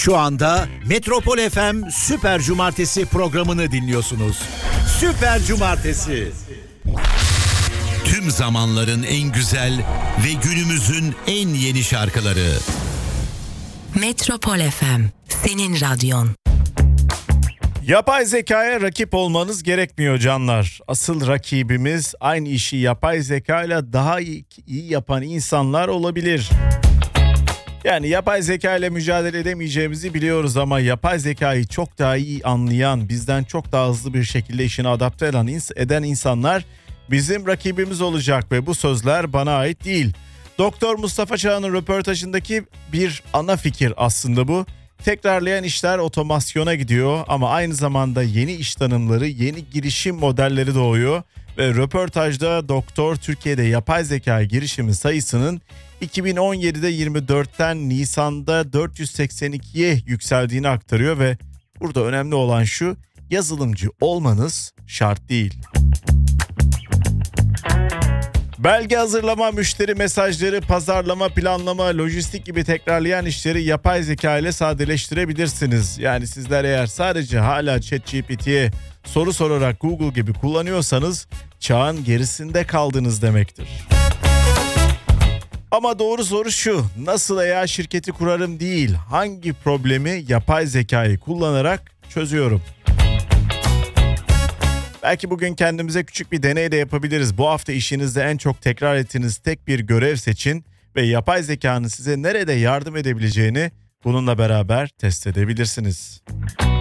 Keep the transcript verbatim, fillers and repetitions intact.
Şu anda Metropol F M Süper Cumartesi programını dinliyorsunuz. Süper Cumartesi. Tüm zamanların en güzel ve günümüzün en yeni şarkıları. Metropol F M, senin radyon. Yapay zekaya rakip olmanız gerekmiyor canlar. Asıl rakibimiz aynı işi yapay zekayla daha iyi, iyi yapan insanlar olabilir. Yani yapay zeka ile mücadele edemeyeceğimizi biliyoruz ama yapay zekayı çok daha iyi anlayan, bizden çok daha hızlı bir şekilde işine adapte eden insanlar bizim rakibimiz olacak ve bu sözler bana ait değil. Doktor Mustafa Çağan'ın röportajındaki bir ana fikir aslında bu. Tekrarlayan işler otomasyona gidiyor ama aynı zamanda yeni iş tanımları, yeni girişim modelleri doğuyor. Ve röportajda doktor Türkiye'de yapay zeka girişimi sayısının iki bin on yedide yirmi dörtten Nisan'da dört yüz seksen ikiye yükseldiğini aktarıyor ve burada önemli olan şu: yazılımcı olmanız şart değil. Belge hazırlama, müşteri mesajları, pazarlama, planlama, lojistik gibi tekrarlayan işleri yapay zeka ile sadeleştirebilirsiniz. Yani sizler eğer sadece hala ChatGPT'ye soru sorarak Google gibi kullanıyorsanız çağın gerisinde kaldınız demektir. Ama doğru soru şu: nasıl A I şirketi kurarım değil, hangi problemi yapay zekayı kullanarak çözüyorum? Belki bugün kendimize küçük bir deney de yapabiliriz. Bu hafta işinizde en çok tekrar ettiğiniz tek bir görev seçin ve yapay zekanın size nerede yardım edebileceğini bununla beraber test edebilirsiniz.